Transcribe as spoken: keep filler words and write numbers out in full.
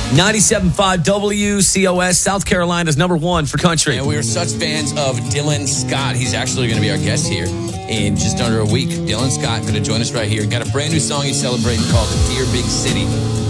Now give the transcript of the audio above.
ninety-seven point five W C O S, South Carolina's number one for country. And we are such fans of Dylan Scott. He's actually going to be our guest here in just under a week. Dylan Scott going to join us right here. Got a brand new song he's celebrating called The Dear Big City.